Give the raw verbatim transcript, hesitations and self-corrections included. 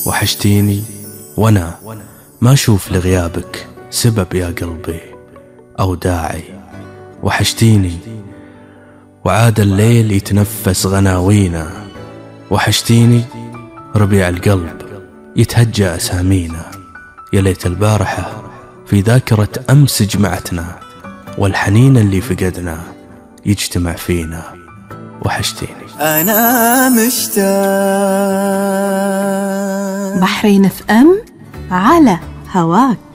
وحشتيني وانا ما اشوف لغيابك سبب يا قلبي او داعي. وحشتيني وعاد الليل يتنفس غناوينا. وحشتيني ربيع القلب يتهجى أسامينا. يا ليت البارحة في ذاكرة أمس جمعتنا، والحنين اللي فقدنا يجتمع فينا. وحشتيني أنا مشتاق. بحرين اف ام على هواك.